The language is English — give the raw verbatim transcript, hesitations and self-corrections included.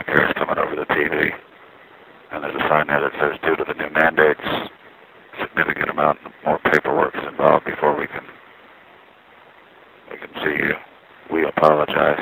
broadcast coming over the T V. And there's a sign there that says, due to the new mandates, significant amount more paperwork is involved before we can we can see you. We apologize.